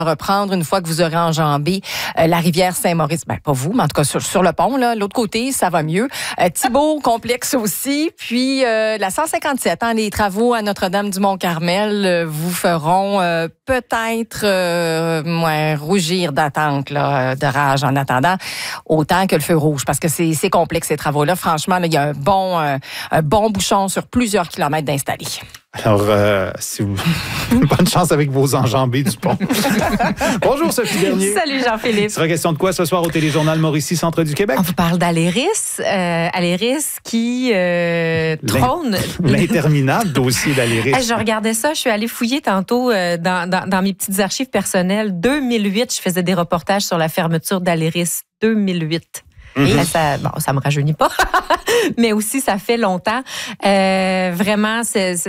reprendre une fois que vous aurez enjambé la rivière Saint-Maurice. Ben, pas vous, mais en tout cas sur le pont, là. L'autre côté, ça va mieux. Thibault, complexe aussi. Puis la 157, les travaux à Notre-Dame-du-Mont-Carmel vous feront peut-être rougir d'attente, là, de rage en attendant, autant que le feu rouge, parce que c'est complexe, ces travaux-là. Franchement, là, il y a un bon bouchon sur plusieurs kilomètres d'installés. Alors, si vous... bonne chance avec vos enjambées du pont. Bonjour, Sophie Bernier. Salut, Jean-Philippe. Il sera question de quoi ce soir au Téléjournal Mauricie, Centre du Québec? On vous parle d'Aléris. Aléris qui trône. L'interminable dossier d'Aléris. Je regardais ça. Je suis allée fouiller tantôt dans mes petites archives personnelles. 2008, je faisais des reportages sur la fermeture d'Aléris. 2008. Et ça me rajeunit pas, mais aussi ça fait longtemps. Vraiment,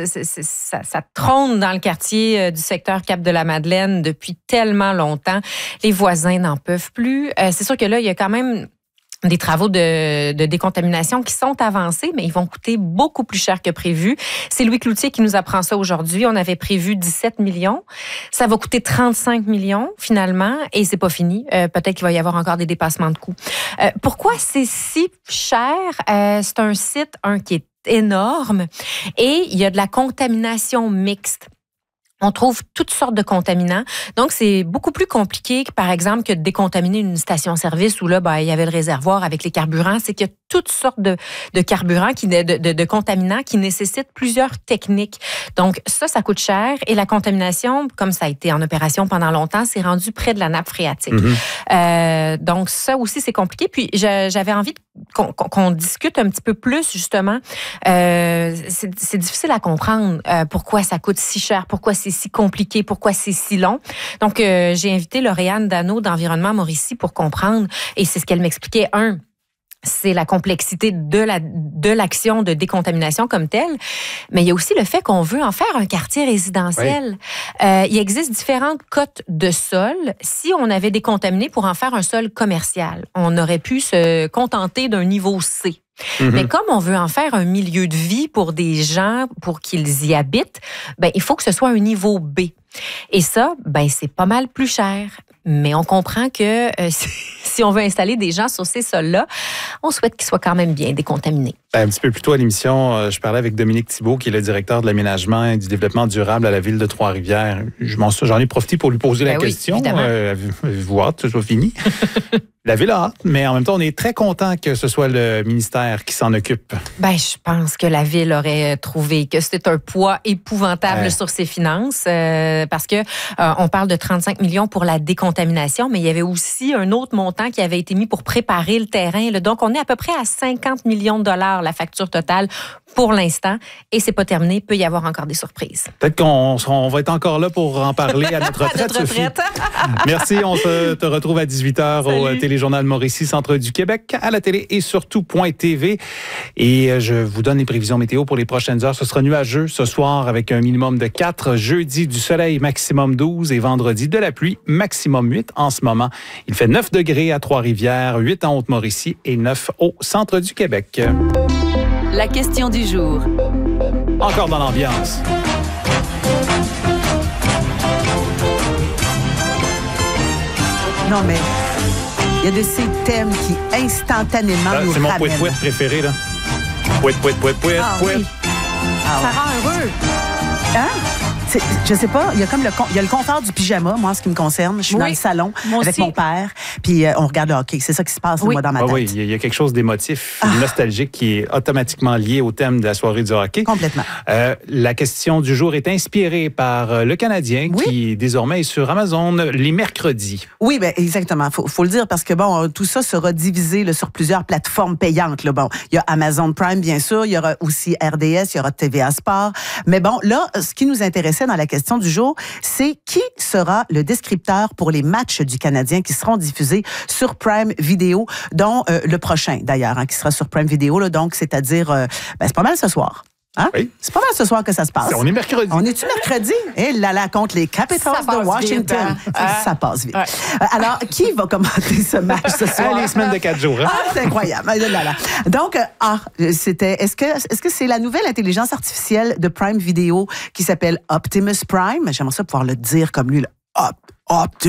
ça trône dans le quartier du secteur Cap-de-la-Madeleine depuis tellement longtemps. Les voisins n'en peuvent plus. C'est sûr que là, il y a quand même des travaux de décontamination qui sont avancés, mais ils vont coûter beaucoup plus cher que prévu. C'est Louis Cloutier qui nous apprend ça aujourd'hui. On avait prévu 17 millions. Ça va coûter 35 millions, finalement, et c'est pas fini. Peut-être qu'il va y avoir encore des dépassements de coûts. Pourquoi c'est si cher? C'est un site, qui est énorme, et il y a de la contamination mixte. On trouve toutes sortes de contaminants. Donc, c'est beaucoup plus compliqué, par exemple, que de décontaminer une station-service où là, il y avait le réservoir avec les carburants. C'est qu'il y a toutes sortes de carburants, de contaminants qui nécessitent plusieurs techniques. Donc, ça coûte cher. Et la contamination, comme ça a été en opération pendant longtemps, c'est rendu près de la nappe phréatique. Donc, ça aussi, c'est compliqué. Puis, j'avais envie qu'on discute un petit peu plus, justement. C'est difficile à comprendre pourquoi ça coûte si cher, pourquoi c'est si compliqué, pourquoi c'est si long. Donc, j'ai invité Lauriane Dano d'Environnement Mauricie pour comprendre, et c'est ce qu'elle m'expliquait. C'est la complexité de l'action de décontamination comme telle, mais il y a aussi le fait qu'on veut en faire un quartier résidentiel. Oui. Il existe différentes cotes de sol. Si on avait décontaminé pour en faire un sol commercial, on aurait pu se contenter d'un niveau C. Mais comme on veut en faire un milieu de vie pour des gens, pour qu'ils y habitent, il faut que ce soit un niveau B. Et ça, c'est pas mal plus cher. Mais on comprend que si on veut installer des gens sur ces sols-là, on souhaite qu'ils soient quand même bien décontaminés. Un petit peu plus tôt à l'émission, je parlais avec Dominique Thibault, qui est le directeur de l'aménagement et du développement durable à la ville de Trois-Rivières. J'en ai profité pour lui poser la question. Avez-vous hâte que ce soit fini? La ville a hâte, mais en même temps, on est très content que ce soit le ministère qui s'en occupe. Je pense que la ville aurait trouvé que c'était un poids épouvantable sur ses finances, parce que on parle de 35 millions pour la décontamination, mais il y avait aussi un autre montant qui avait été mis pour préparer le terrain. Donc, on est à peu près à 50 millions de dollars, la facture totale pour l'instant, et c'est pas terminé. Il peut y avoir encore des surprises. Peut-être qu'on va être encore là pour en parler à notre retraite, Sophie. Merci, on te retrouve à 18h au Téléjournal Mauricie, Centre du Québec, à la télé et sur tout.tv. Et je vous donne les prévisions météo pour les prochaines heures. Ce sera nuageux ce soir avec un minimum de 4. Jeudi, du soleil, maximum 12. Et vendredi, de la pluie, maximum 8 en ce moment. Il fait 9 degrés à Trois-Rivières, 8 en Haute-Mauricie et 9 au centre du Québec. La question du jour. Encore dans l'ambiance. Non, mais il y a de ces thèmes qui instantanément nous ramènent. C'est mon pouet-pouet préféré, là. Pouet-pouet-pouet-pouet. Oui. Ça rend heureux. Hein? Je sais pas, il y a le confort du pyjama, moi, en ce qui me concerne. Je suis dans le salon avec mon père, puis on regarde le hockey. C'est ça qui se passe, moi, dans ma tête. Oui, il y a quelque chose d'émotif, nostalgique qui est automatiquement lié au thème de la soirée du hockey. Complètement. La question du jour est inspirée par Le Canadien, qui désormais est sur Amazon les mercredis. Oui, exactement. Faut le dire parce que, tout ça sera divisé là, sur plusieurs plateformes payantes. Là. Il y a Amazon Prime, bien sûr. Il y aura aussi RDS, il y aura TVA Sport. Mais là, ce qui nous intéressait dans la question du jour, c'est qui sera le descripteur pour les matchs du Canadien qui seront diffusés sur Prime Video, dont le prochain, d'ailleurs, qui sera sur Prime Video, là, donc, c'est-à-dire, c'est pas mal ce soir. Hein? Oui. C'est pas mal ce soir que ça se passe. On est mercredi. On est-tu mercredi? Et là, contre les Capitals de Washington. Vite, hein? Ça passe vite. Ouais. Alors, qui va commenter ce match ce soir? Les semaines de 4 jours. Hein? C'est incroyable. Donc, est-ce que c'est la nouvelle intelligence artificielle de Prime Video qui s'appelle Optimus Prime? J'aimerais ça pouvoir le dire comme lui, là. Optimus